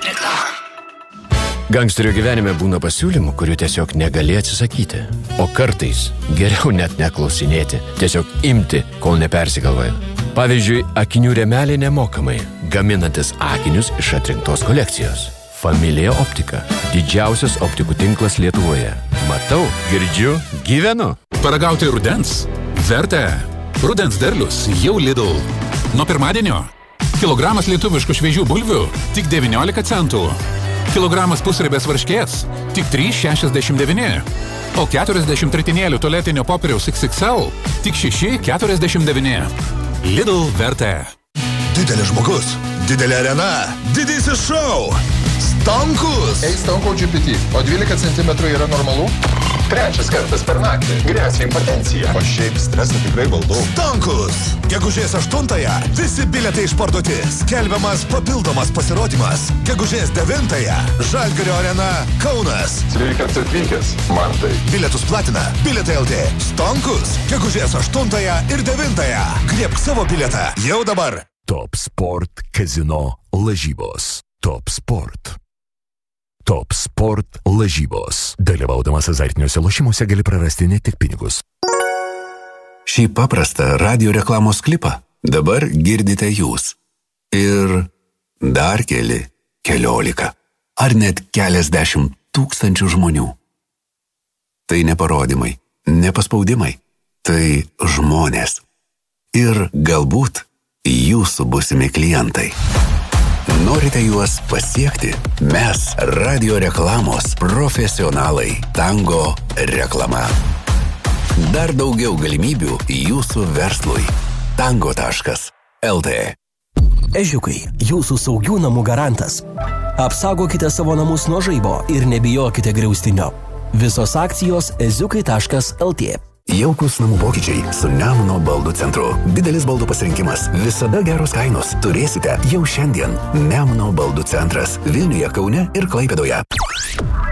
Reklama. Gangsterio gyvenime būna pasiūlymų, kurių tiesiog negali atsisakyti. O kartais geriau net neklausinėti, tiesiog imti, kol nepersigalvoja. Pavyzdžiui, akinių rėmeliai nemokamai, gaminantis akinius iš atrinktos kolekcijos. Familija Optika. Didžiausias optikų tinklas Lietuvoje. Matau, girdžiu, gyvenu. Paragauti rudens? Verta. Rudens derlius jau Lidl. Nuo pirmadienio. Kilogramas lietuviškų šviežių bulvių tik 19 centų. Kilogramas pusribės varškės tik 3,69. O 40 tritinėlių tualetinio popieriaus XXL tik 6,49. Lidl Verta. Didelis žmogus, didelė arena, didysis šou. Stankus. Ei, Stanko GPT, o 12 cm yra normalu? Trečias kartas per naktį. Grėsia impotencija. O šiaip stresą tikrai valdau. Stankus. Gegužės 8-ąją visi bilietai išparduoti. Skelbiamas papildomas pasirodymas. Gegužės 9-ąją Žalgirio arena Kaunas. Sveikas atvykęs, man tai. Bilietus platina Bilietai LT. Stankus. Gegužės 8-ąją ir 9-ąją. Griebk savo bilietą jau dabar. Top Sport Kazino lažybos. Top Sport. Top Sport lažybos. Dalyvaudamas azartiniuose lošimuose gali prarasti ne tik pinigus. Šį paprastą radio reklamos klipą dabar girdite jūs. Ir dar keliolika, ar net keliasdešimt tūkstančių žmonių. Tai ne parodymai, ne paspaudimai, tai žmonės. Ir galbūt jūsų būsimi klientai. Norite juos pasiekti? Mes radio reklamos profesionalai. Tango reklama. Dar daugiau galimybių jūsų verslui. Tango.lt. Ežiukai, jūsų saugių namų garantas. Apsaugokite savo namus nuo žaibo ir nebijokite griaustinio. Visos akcijos eziukai.lt. Jaukus namų pokyčiai su Nemuno baldų centru. Didelis baldų pasirinkimas, visada geros kainos. Turėsite jau šiandien. Nemuno baldų centras Vilniuje, Kaune ir Klaipėdoje.